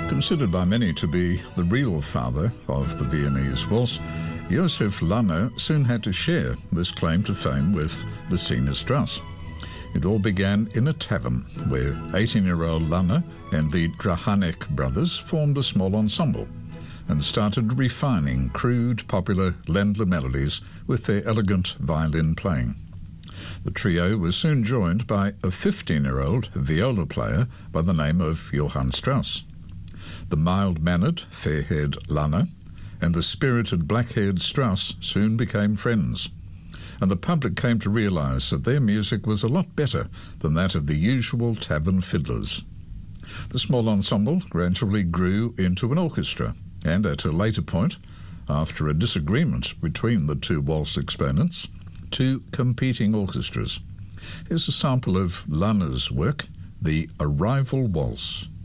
Considered by many to be the real father of the Viennese waltz, Josef Lange soon had to share this claim to fame with the Sina Strauss. It all began in a tavern where 18-year-old Lange and the Drahanek brothers formed a small ensemble and started refining crude, popular Ländler melodies with their elegant violin playing. The trio was soon joined by a 15-year-old viola player by the name of Johann Strauss. The mild-mannered, fair-haired Lange and the spirited, black-haired Strauss soon became friends, and the public came to realize that their music was a lot better than that of the usual tavern fiddlers. The small ensemble gradually grew into an orchestra, and at a later point, after a disagreement between the two waltz exponents, two competing orchestras. Here's a sample of Lange's work, the Arrival Waltz.